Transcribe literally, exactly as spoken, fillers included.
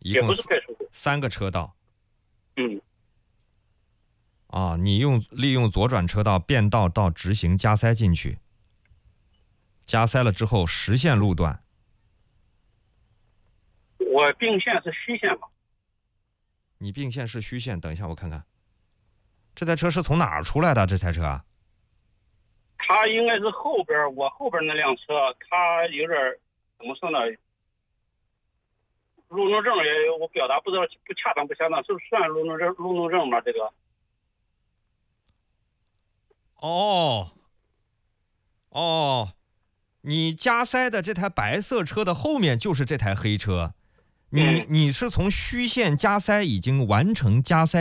一共也不是快速路。 三个车道。 嗯。 啊，你用利用左转车道变道到直行加塞进去，加塞了之后实线路段。 我并线是虚线吧？ 你并线是虚线，等一下我看看，这台车是从哪儿出来的？这台车啊？ 他应该是后边，我后边那辆车，他有点怎么说呢？路怒症也，我表达不知道不恰当不恰当，是不是算路怒症？路怒症吗？这个？ 哦，哦，你加塞的这台白色车的后面就是这台黑车，你你是从虚线加塞已经完成加塞。